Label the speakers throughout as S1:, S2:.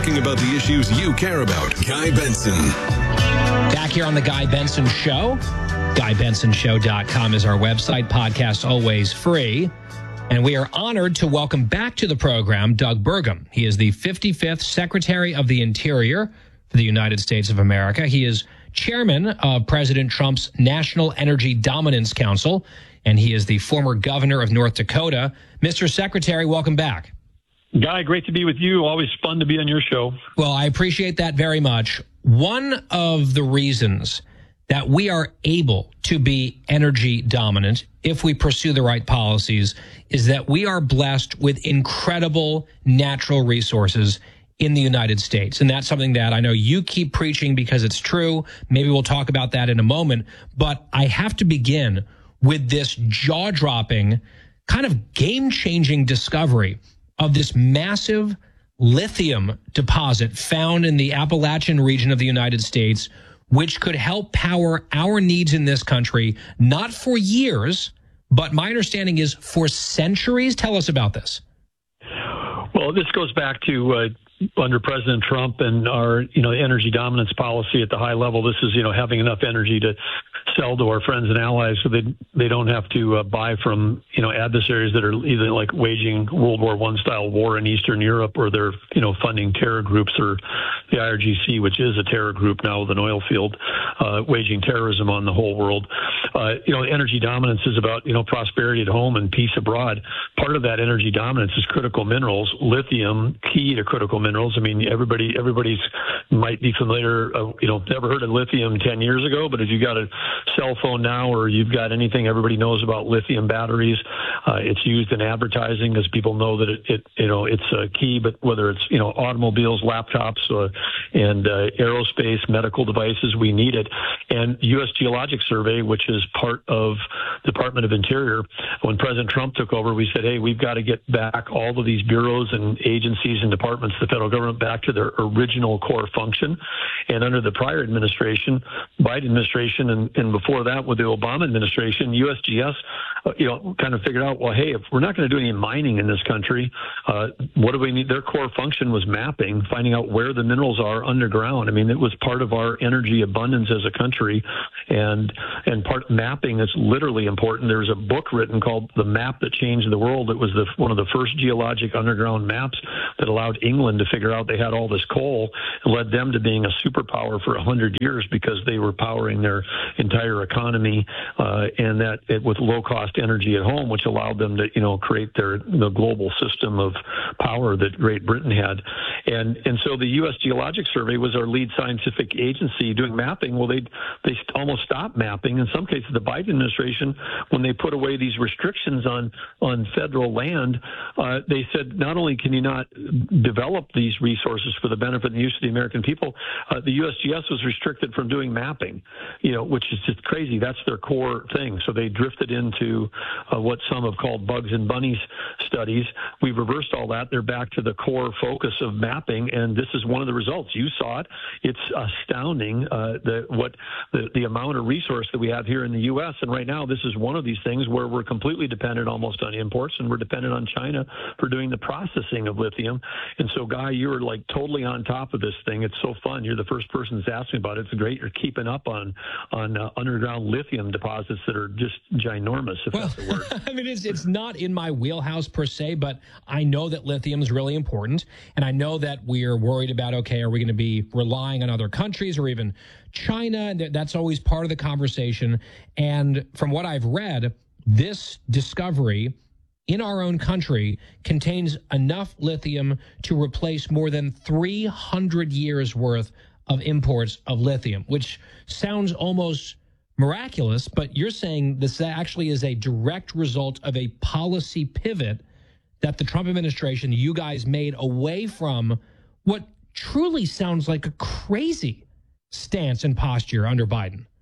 S1: talking about the issues you care about. Guy Benson.
S2: Back here on the Guy Benson Show. GuyBensonShow.com is our website. Podcast always free. And we are honored to welcome back to the program Doug Burgum. He is the 55th Secretary of the Interior for the United States of America. He is chairman of President Trump's National Energy Dominance Council, and he is the former governor of North Dakota. Mr. Secretary, welcome back.
S3: Guy, great to be with you. Always fun to be on your show.
S2: Well, I appreciate that very much. One of the reasons that we are able to be energy dominant if we pursue the right policies is that we are blessed with incredible natural resources in the United States. And that's something that I know you keep preaching because it's true. Maybe we'll talk about that in a moment. But I have to begin with this jaw-dropping, kind of game-changing discovery of this massive lithium deposit found in the Appalachian region of the United States, which could help power our needs in this country, not for years, but my understanding is for centuries. Tell us about this.
S3: Well, this goes back to under President Trump and our, energy dominance policy at the high level. This is, having enough energy to sell to our friends and allies so they don't have to buy from, adversaries that are either like waging World War I style war in Eastern Europe, or they're, funding terror groups, or the IRGC, which is a terror group now with an oil field, waging terrorism on the whole world. Energy dominance is about, prosperity at home and peace abroad. Part of that energy dominance is critical minerals, lithium, key to critical minerals. I mean, everybody's might be familiar, never heard of lithium 10 years ago, but if you got a cell phone now, or you've got anything, everybody knows about lithium batteries. It's used in advertising, as people know that it's key, but whether it's, automobiles, laptops, and aerospace, medical devices, we need it. And U.S. Geologic Survey, which is part of Department of Interior, when President Trump took over, we said, hey, we've got to get back all of these bureaus and agencies and departments, the federal government, back to their original core function. And under the prior administration, Biden administration, and before that with the Obama administration, USGS, kind of figured out, well, hey, if we're not going to do any mining in this country, what do we need? Their core function was mapping, finding out where the minerals are underground. I mean, it was part of our energy abundance as a country, and part mapping is literally important. There's a book written called The Map That Changed the World. It was one of the first geologic underground maps that allowed England to figure out they had all this coal, and led them to being a superpower for 100 years because they were powering their entire economy, and that with low-cost energy at home, which allowed them to, create the global system of power that Great Britain had. And so the U.S. Geologic Survey was our lead scientific agency doing mapping. Well, they almost stopped mapping. In some cases, the Biden administration, when they put away these restrictions on federal land, they said, not only can you not develop these resources for the benefit and use of the American people, the USGS was restricted from doing mapping, which is just crazy. That's their core thing. So they drifted into what some have called bugs and bunnies studies. We've reversed all that. They're back to the core focus of mapping, and this is one of the results. You saw it. It's astounding the amount of resource that we have here in the U.S. And right now, this is one of these things where we're completely dependent almost on imports, and we're dependent on China for doing the processing of lithium. And so, Guy, you're like totally on top of this thing. It's so fun. You're the first person that's asked me about it. It's great. You're keeping up on underground lithium deposits that are just ginormous, if that's the word.
S2: I mean, it's not in my wheelhouse per se, but I know that lithium is really important. And I know that we're worried about, okay, are we going to be relying on other countries or even China? And that's always part of the conversation. And from what I've read, this discovery in our own country contains enough lithium to replace more than 300 years worth of imports of lithium, which sounds almost miraculous, but you're saying this actually is a direct result of a policy pivot that the Trump administration, you guys made away from what truly sounds like a crazy stance and posture under Biden.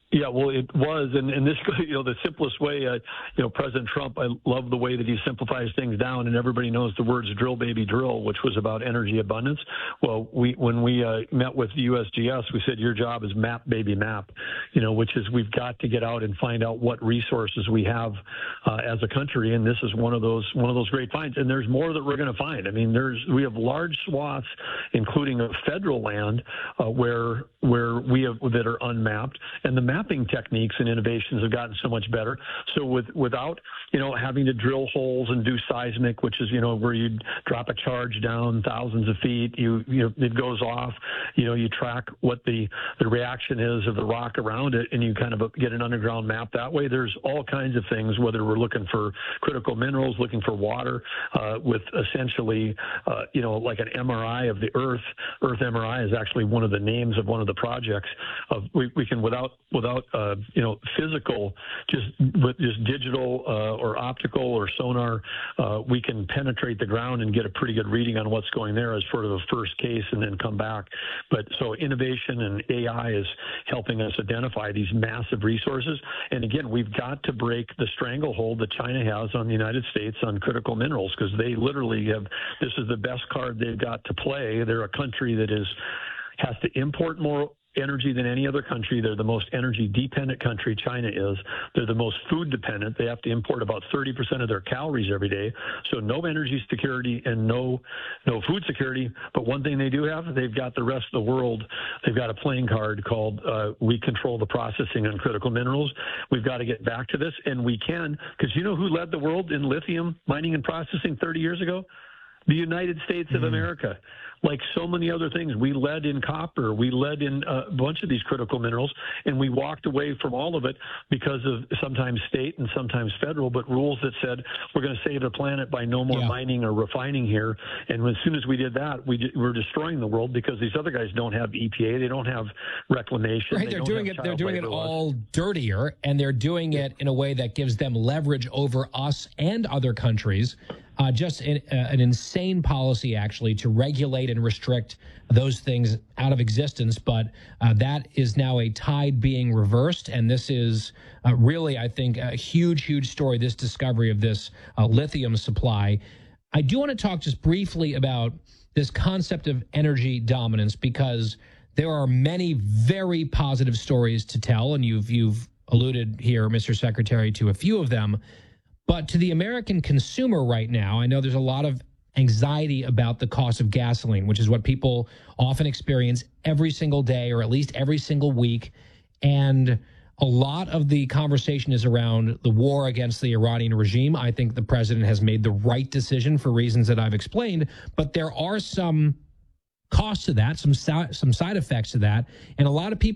S3: Yeah, well, it was, and this, the simplest way, President Trump, I love the way that he simplifies things down, and everybody knows the words "drill, baby, drill," which was about energy abundance. Well, when we met with the USGS, we said your job is map, baby, map, which is we've got to get out and find out what resources we have as a country, and this is one of those great finds, and there's more that we're going to find. I mean, we have large swaths, including of federal land, where we have that are unmapped, and the mapping techniques and innovations have gotten so much better. So without having to drill holes and do seismic, which is where you drop a charge down thousands of feet, it goes off, you track what the reaction is of the rock around it, and you kind of get an underground map that way. There's all kinds of things, whether we're looking for critical minerals, looking for water, with essentially like an MRI of the Earth. Earth MRI is actually one of the names of one of the projects. We can without physical, with just digital or optical or sonar, we can penetrate the ground and get a pretty good reading on what's going there as sort of a first case, and then come back. But so innovation and AI is helping us identify these massive resources. And again, we've got to break the stranglehold that China has on the United States on critical minerals, because they literally this is the best card they've got to play. They're a country that has to import more energy than any other country. They're the most energy dependent country, China is. They're the most food dependent. They have to import about 30% of their calories every day. So no energy security and no food security. But one thing they do have, they've got the rest of the world. They've got a playing card called we control the processing on critical minerals. We've got to get back to this, and we can, because you know who led the world in lithium mining and processing 30 years ago? The United States of America. Like so many other things, we led in copper, we led in a bunch of these critical minerals, and we walked away from all of it because of sometimes state and sometimes federal, but rules that said we're going to save the planet by no more mining or refining here. And as soon as we did that, we're destroying the world, because these other guys don't have EPA, they don't have reclamation.
S2: Right, they're doing it all dirtier, and they're doing it in a way that gives them leverage over us and other countries. Just an insane policy, actually, to regulate and restrict those things out of existence. But that is now a tide being reversed. And this is really, I think, a huge, huge story, this discovery of this lithium supply. I do want to talk just briefly about this concept of energy dominance, because there are many very positive stories to tell. And you've alluded here, Mr. Secretary, to a few of them. But to the American consumer right now, I know there's a lot of anxiety about the cost of gasoline, which is what people often experience every single day, or at least every single week. And a lot of the conversation is around the war against the Iranian regime. I think the president has made the right decision for reasons that I've explained, but there are some costs to that, some side effects to that. And a lot of people